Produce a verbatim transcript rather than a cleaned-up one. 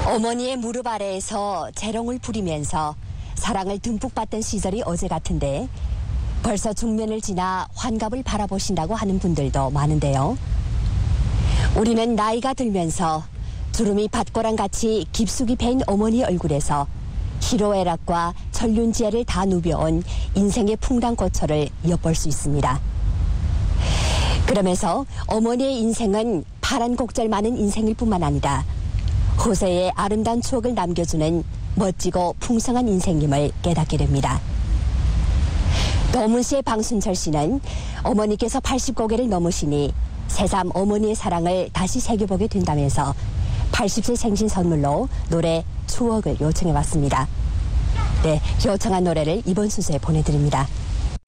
어머니의 무릎 아래에서 재롱을 부리면서 사랑을 듬뿍 받던 시절이 어제 같은데 벌써 중년을 지나 환갑을 바라보신다고 하는 분들도 많은데요. 우리는 나이가 들면서 주름이 밭고랑같이 깊숙이 베인 어머니 얼굴에서 희로애락과 천륜지애를 다 누벼온 인생의 풍랑고초를 엿볼 수 있습니다. 그러면서 어머니의 인생은 파란 곡절 많은 인생일 뿐만 아니라 후세의 아름다운 추억을 남겨주는 멋지고 풍성한 인생임을 깨닫게 됩니다. 도문시의 방순철 씨는 어머니께서 팔십 고개를 넘으시니 새삼 어머니의 사랑을 다시 새겨보게 된다면서 팔십 세 생신 선물로 노래 추억을 요청해왔습니다. 네, 요청한 노래를 이번 순서에 보내드립니다.